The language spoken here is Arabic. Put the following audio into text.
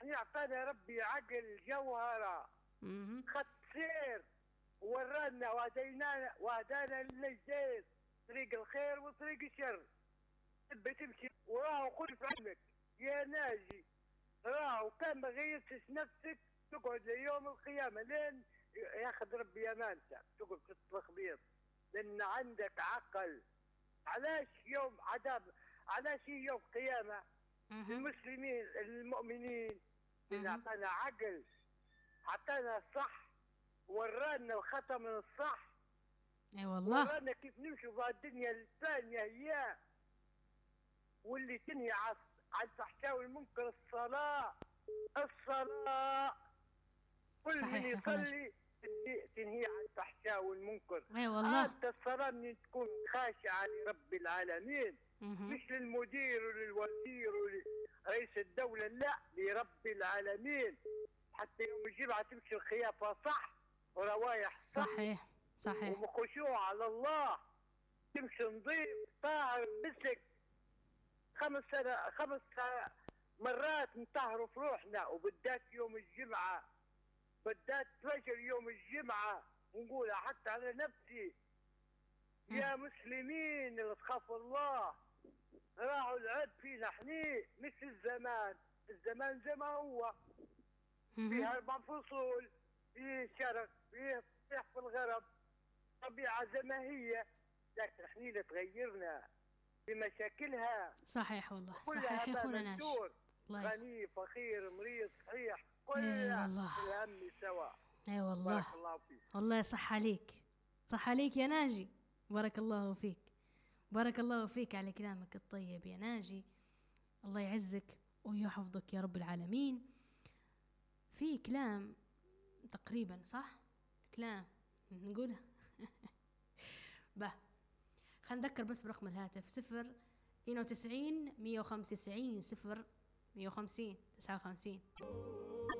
احنا اعطانا ربي عقل جوهره خط سير ورانا وهدانا للجديد طريق الخير وطريق الشر. تبي تمشي وراه خذ في علمك يا ناجي، راهو كان ما غيرتش نفسك تقعد ليوم القيامه لين ياخذ ربي امانتك تقعد في التخبيط، لان عندك عقل. علاش يوم عذاب؟ علاش يوم قيامه؟ المسلمين المؤمنين اللي اعطانا عقل، اعطانا صح، ورانا الخطا من الصح. اي والله. ورانا كيف نمشي في الدنيا الثانيه هي واللي تنهي عن الفحشاء والمنكر. الصلاه كل من يصلي تنهي عن الفحشاء والمنكر. اي والله. انت الصلاه من تكون خاشعه لرب العالمين، مش للمدير وللوزير ولرئيس الدوله، لا، لرب العالمين. حتى يوم الجمعه تمشي الخيافه صح وروايح صح. صحيح وخشوع على الله، تمشي نظيف طاهر مسك 5 مرات نطهروا في روحنا. وبالذات يوم الجمعه، بالذات فجر يوم الجمعه ونقولها حتى على نفسي. يا مسلمين اللي تخافوا الله، راعوا العد فينا حني، مش الزمان زي ما هو فيه 4 فصول، فيه شرق، فيه في الغرب، طبيعه زي ما هي، لكن احنا اللي تغيرنا بمشاكلها. صحيح والله. صحيح يا اخونا ناجي. غني فقير مريض صحيح كلها الهم سوا. اي والله. بارك الله فيك. والله صح عليك، صح عليك يا ناجي. بارك الله فيك، بارك الله فيك على كلامك الطيب يا ناجي. الله يعزك ويحفظك يا رب العالمين. في كلام تقريبا صح، كلام نقولها به. خلينا نذكر بس برقم الهاتف 092 195 0 150 59.